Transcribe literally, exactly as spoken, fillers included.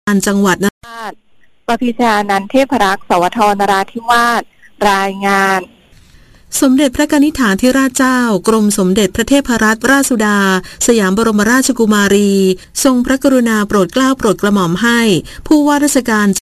จังหวัดนราธิวาสปพิชานันเทพรักษ์สวทนราธิวาสรายงานสมเด็จพระกนิษฐาธิราชเจ้ากรมสมเด็จพระเทพรัตนราชสุดาสยามบรมราชกุมารีทรงพระกรุณาโปรดเกล้าโปรดกระหม่อมให้ผู้ว่าราชการ